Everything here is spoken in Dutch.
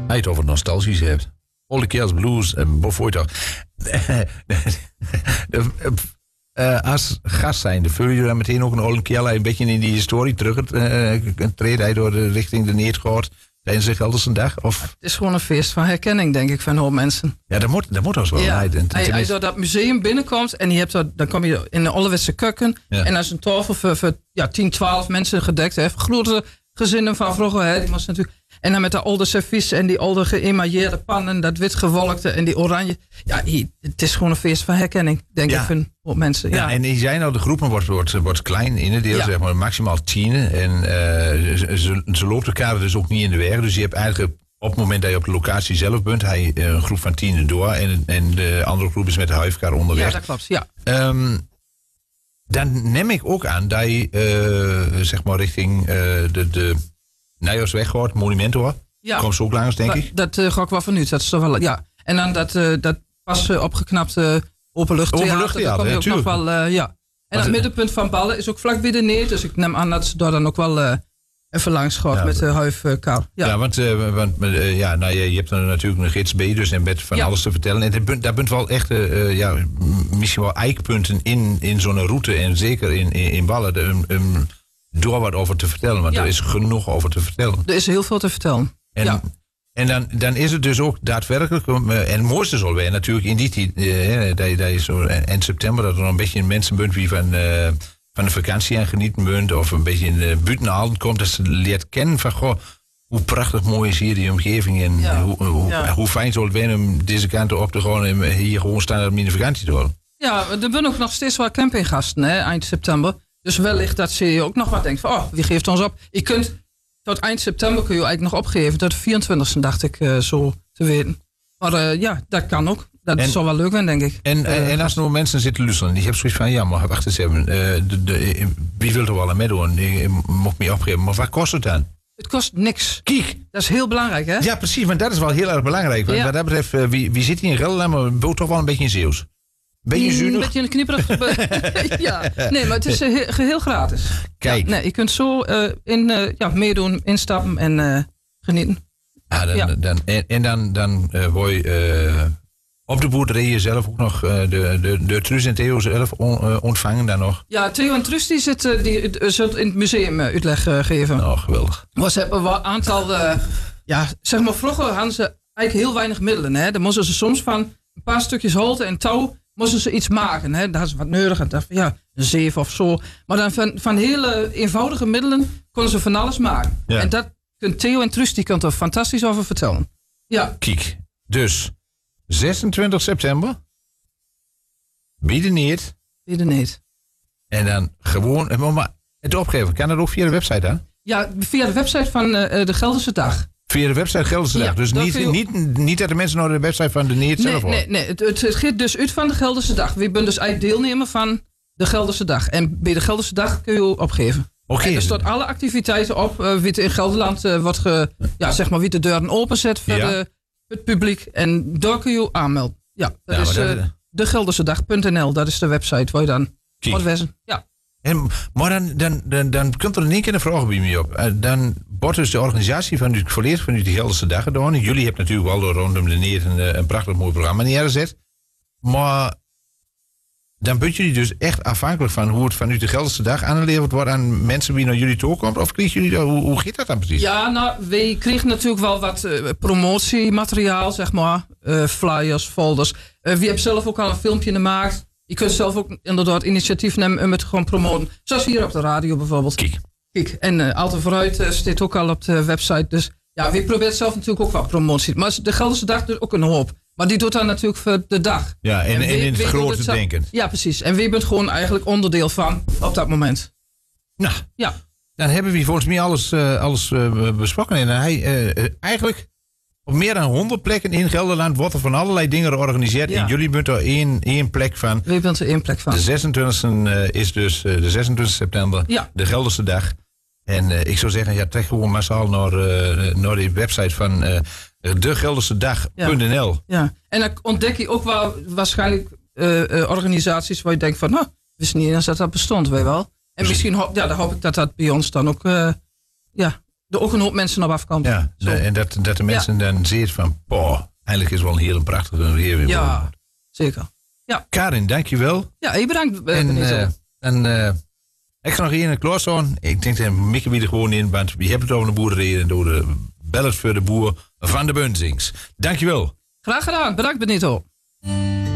je het over nostalgisch hebt. All the Kills Blues, voor toch. Als gast zijnde, vul je dan meteen ook een All the Kills een beetje in die historie terug treden hij door richting de Neertgoord tijdens de Gelderse dag? Of? Het is gewoon een feest van herkenning, denk ik, van een hoop mensen. Ja, dat moet als wel. Ja. Als je door dat museum binnenkomt en je hebt dan kom je in de Ollewitse keuken. Ja. En als een tafel voor 10, 12 mensen gedekt heeft. Grote gezinnen van vroeger, hè, die was natuurlijk. En dan met de oude servies en die oude geëmailleerde pannen, dat wit gewolkte en die oranje. Ja, het is gewoon een feest van herkenning, denk ik, van mensen. Ja, en je zei nou, de groepen wordt klein in het deel, zeg maar maximaal 10. En ze loopt elkaar dus ook niet in de weg. Dus je hebt eigenlijk op het moment dat je op de locatie zelf bent, hij een groep van 10 door en de andere groep is met de huifkar onderweg. Ja, dat klopt, ja. Dan neem ik ook aan dat je zeg maar richting de Nijhorsweg gaat, monument hoor. Ja. Komt zo ook langs, denk ik. Dat ga ik wel van nu. Dat is toch wel, ja. En dan dat pas opgeknapte openluchttheater. Ja, ook nog wel, ja. En het middenpunt van Ballen is ook vlak bij de Neer. Dus ik neem aan dat ze daar dan ook wel even langs gaat met de huifkar. Ja, want je hebt dan natuurlijk een gids bij, dus en met van alles te vertellen. En daar bent wel echt misschien wel eikpunten in zo'n route. En zeker in Ballen. Door wat over te vertellen, want er is genoeg over te vertellen. Er is heel veel te vertellen. En dan is het dus ook daadwerkelijk, en het mooiste zal weer natuurlijk in die tijd, dat je zo eind september, dat er nog een beetje mensen bent wie van de vakantie aan genieten bent, of een beetje in de buitenhalen komt, dat ze leert kennen van, goh, hoe prachtig mooi is hier die omgeving en hoe fijn zal het zijn om deze kant op te gaan en hier gewoon staan om in de vakantie te worden. Ja, er zijn ook nog steeds wel campinggasten, eind september. Dus wellicht dat ze ook nog wat denkt van, wie geeft ons op? Je kunt tot eind september kun je eigenlijk nog opgeven. Tot de 24e dacht ik zo te weten. Maar dat kan ook. Dat is wel leuk zijn, denk ik. En als er nog mensen zitten luisteren, die hebben zoiets van, ja, maar wacht eens even. Wie wil er wel aan meedoen? Ik mocht me opgeven. Maar wat kost het dan? Het kost niks. Kijk. Dat is heel belangrijk, hè? Ja, precies. Want dat is wel heel erg belangrijk. Want wat dat betreft, wie zit hier in Gelderland, maar boot toch wel een beetje in Zeeuws. Ben je zuinig? Een beetje een knipperig. Ja, nee, maar het is geheel gratis. Kijk. Ja, nee, je kunt zo meedoen, instappen en genieten. Dan word je op de boerderij zelf ook nog de Truus en Theo zelf ontvangen dan nog. Ja, Theo en Truus die zullen in het museum uitleg geven. Oh, geweldig. Maar ze hebben wel een aantal, zeg maar vroeger hadden ze eigenlijk heel weinig middelen. Hè. Dan moesten ze soms van een paar stukjes holte en touw moesten ze iets maken. Hè? Dat is wat nodig. Een zeef of zo. Maar dan van hele eenvoudige middelen konden ze van alles maken. Ja. En dat kunt Theo en Truus, die kunt er fantastisch over vertellen. Ja. Kijk, dus 26 september. Bij de Neert. En dan gewoon, maar het opgeven, kan dat ook via de website dan? Ja, via de website van de Gelderse Dag. Via de website Gelderse Dag. Ja, dus niet dat de mensen naar de website van de Neert zelf horen. Nee. Het gaat dus uit van de Gelderse Dag. We zijn dus eigenlijk deelnemer van de Gelderse Dag. En bij de Gelderse Dag kun je opgeven. Okay. En er staat alle activiteiten op. Wie in Gelderland wordt wie de deuren openzet voor het publiek. En daar kun je aanmelden. Ja, dat is degeldersedag.nl. Dat is de website waar je dan wordt wezen. Ja. Maar dan komt er in één keer een vraag bij me op. Dan wordt dus de organisatie volledig vanuit de Gelderse Dag gedaan. Jullie hebben natuurlijk wel rondom de Neer een prachtig mooi programma neergezet. Maar dan ben jullie dus echt afhankelijk van hoe het vanuit de Gelderse Dag aangeleverd wordt aan mensen die naar jullie toe komt? Of kregen jullie hoe gaat dat dan precies? Ja, nou, wij kregen natuurlijk wel wat promotiemateriaal, zeg maar. Flyers, folders. We hebben zelf ook al een filmpje gemaakt. Je kunt zelf ook inderdaad initiatief nemen om het gewoon promoten. Zoals hier op de radio bijvoorbeeld. Kijk. En Altijd Vooruit staat ook al op de website. Dus ja, we proberen zelf natuurlijk ook wat promotie. Maar de Gelderse Dag doet ook een hoop. Maar die doet dan natuurlijk voor de dag. Ja, en in het grote denken. Ja, precies. En wie bent gewoon eigenlijk onderdeel van op dat moment. Nou, ja. Dan hebben we volgens mij alles besproken. En eigenlijk op meer dan 100 plekken in Gelderland wordt er van allerlei dingen georganiseerd. Ja. En jullie bent er één plek van. Wie bent er één plek van? De 26e is dus de 26 september. Ja. De Gelderse Dag. En ik zou zeggen, trek gewoon massaal naar die website van degeldersedag.nl. Ja, en dan ontdek je ook wel waarschijnlijk organisaties waar je denkt van, wist niet eens dat bestond, weet je wel. En misschien dan hoop ik dat bij ons dan ook er ook een hoop mensen op afkomt. Ja, en dat de mensen dan zien van, eigenlijk is wel een heel prachtige weer. Ja, zeker. Ja. Karin, dankjewel. Ja, je bedankt. Ik ga nog hier in de kloorstaan. Ik denk dat Mieke wie er gewoon in, want we hebben het over de boerderij en door de bellers voor de boer van de Bunzings. Dankjewel. Graag gedaan. Bedankt, Benito.